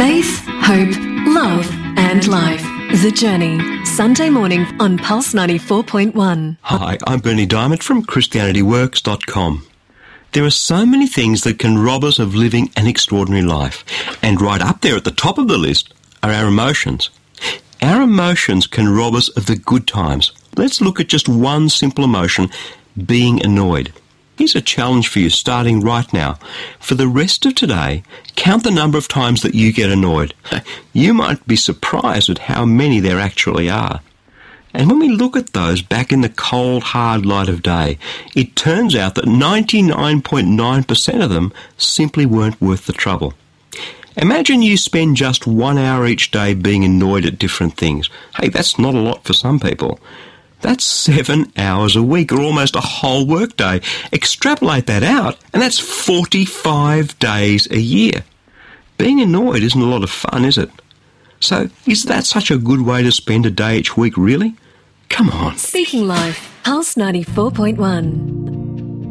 Faith, hope, love and life. The Journey. Sunday morning on Pulse 94.1. Hi, I'm Bernie Diamond from ChristianityWorks.com. There are so many things that can rob us of living an extraordinary life. And right up there at the top of the list are our emotions. Our emotions can rob us of the good times. Let's look at just one simple emotion, being annoyed. Here's a challenge for you starting right now. For the rest of today, count the number of times that you get annoyed. You might be surprised at how many there actually are. And when we look at those back in the cold, hard light of day, it turns out that 99.9% of them simply weren't worth the trouble. Imagine you spend just 1 hour each day being annoyed at different things. Hey, that's not a lot for some people. That's 7 hours a week, or almost a whole workday. Extrapolate that out, and that's 45 days a year. Being annoyed isn't a lot of fun, is it? So, is that such a good way to spend a day each week, really? Come on. Speaking Life, Pulse 94.1.